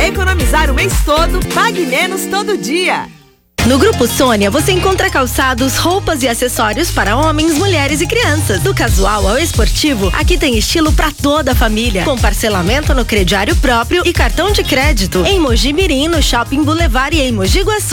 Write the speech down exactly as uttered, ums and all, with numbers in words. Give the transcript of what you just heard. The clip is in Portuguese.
economizar o mês todo, pague menos todo dia. No Grupo Sônia, você encontra calçados, roupas e acessórios para homens, mulheres e crianças. Do casual ao esportivo, aqui tem estilo para toda a família. Com parcelamento no crediário próprio e cartão de crédito. Em Mogi Mirim, no Shopping Boulevard e em Mogi Guaçu.